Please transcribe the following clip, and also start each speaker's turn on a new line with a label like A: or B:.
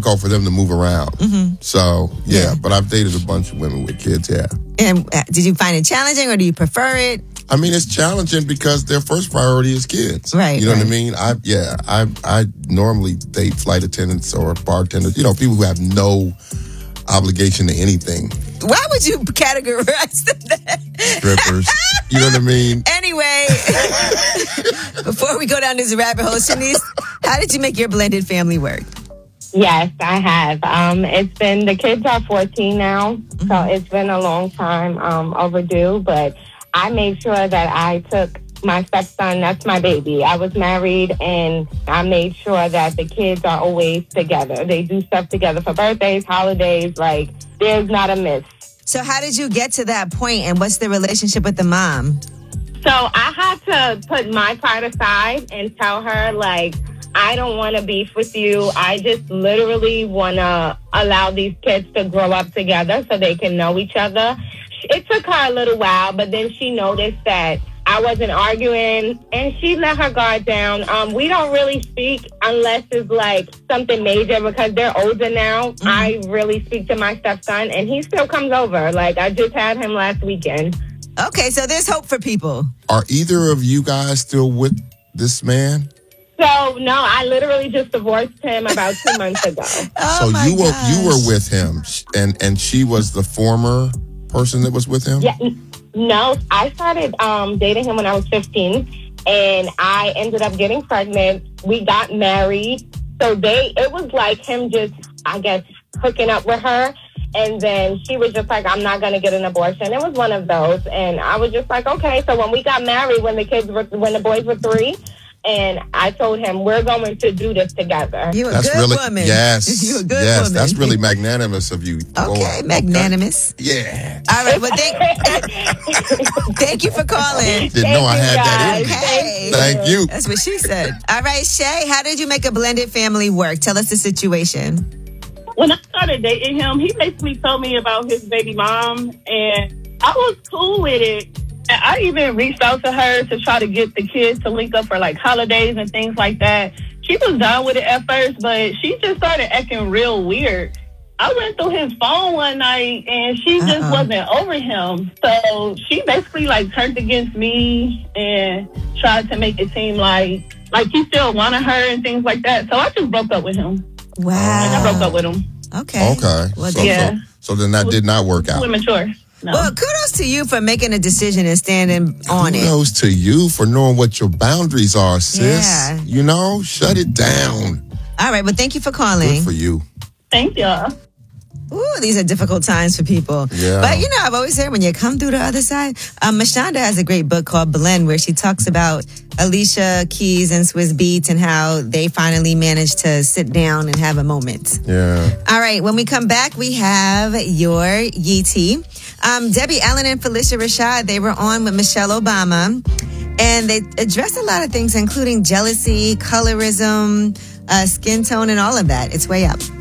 A: difficult for them to move around.
B: Mm-hmm.
A: So, yeah, but I've dated a bunch of women with kids, yeah.
B: And did you find it challenging or do you prefer it?
A: I mean, it's challenging because their first priority is kids.
B: Right.
A: You know what I mean? I normally date flight attendants or bartenders, people who have no obligation to anything.
B: Why would you categorize that?
A: Strippers. You know what I mean?
B: Anyway, before we go down this rabbit hole, Shanice, how did you make your blended family work?
C: Yes, I have. The kids are 14 now, so it's been a long time overdue, but I made sure that I took my stepson, that's my baby. I was married, and I made sure that the kids are always together. They do stuff together for birthdays, holidays, there's not a miss.
B: So how did you get to that point, and what's the relationship with the mom?
C: So I had to put my pride aside and tell her, I don't want to beef with you. I just literally want to allow these kids to grow up together so they can know each other. It took her a little while, but then she noticed that I wasn't arguing, and she let her guard down. We don't really speak unless it's something major because they're older now. Mm-hmm. I really speak to my stepson, and he still comes over. I just had him last weekend.
B: Okay, so there's hope for people.
A: Are either of you guys still with this man?
C: So, no, I literally just divorced him about 2 months ago.
A: So you were with him, and she was the former person that was with him?
C: Yeah, no, I started dating him when I was 15, and I ended up getting pregnant. We got married. So it was like him just, I guess, hooking up with her. And then she was just like, I'm not going to get an abortion. It was one of those. And I was just like, okay. So when we got married, when the boys were 3, and I told him, we're going to do this together.
B: You a good woman.
A: Yes.
B: You a good woman.
A: That's really magnanimous of you.
B: Okay, magnanimous.
A: Okay. Yeah.
B: All right, well, thank you for calling.
A: Didn't know I had that in me.
B: Okay.
A: Thank you.
B: That's what she said. All right, Shay, how did you make a blended family work? Tell us the situation.
D: When I started dating him, he basically told me about his baby mom, and I was cool with it. I even reached out to her to try to get the kids to link up for holidays and things like that. She was down with it at first, but she just started acting real weird. I went through his phone one night and she just wasn't over him. So she basically turned against me and tried to make it seem like he still wanted her and things like that. So I just broke up with him.
B: Wow.
D: I broke up with him.
B: Okay.
A: Well,
D: yeah.
A: So then that did not work out.
D: Immature. No.
B: Well, kudos to you for making a decision and standing on it.
A: Kudos to you for knowing what your boundaries are, sis.
B: Yeah.
A: Shut it down.
B: All right, well, thank you for calling.
A: Good for you.
D: Thank y'all.
B: Ooh, these are difficult times for people.
A: Yeah.
B: But, I've always said when you come through the other side, Mashonda has a great book called Blend where she talks about Alicia Keys and Swizz Beatz and how they finally managed to sit down and have a moment.
A: Yeah.
B: All right, when we come back, we have your Yee Tea. Debbie Allen and Felicia Rashad, they were on with Michelle Obama, and they addressed a lot of things, including jealousy, colorism, skin tone, and all of that. It's way up.